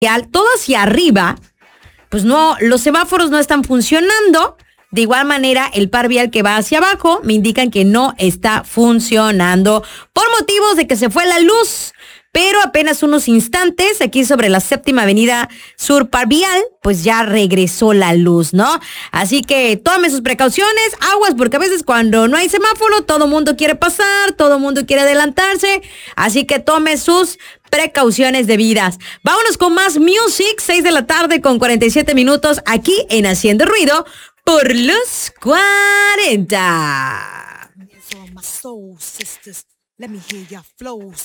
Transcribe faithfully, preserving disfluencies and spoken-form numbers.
todo hacia arriba, pues no, los semáforos no están funcionando. De igual manera, el par vial que va hacia abajo me indican que no está funcionando por motivos de que se fue la luz. Pero apenas unos instantes, aquí sobre la Séptima Avenida Sur Par Vial, pues ya regresó la luz, ¿no? Así que tome sus precauciones, aguas, porque a veces cuando no hay semáforo, todo mundo quiere pasar, todo mundo quiere adelantarse. Así que tome sus precauciones debidas. Vámonos con más music, seis de la tarde con cuarenta y siete minutos, aquí en Haciendo Ruido por los cuarenta.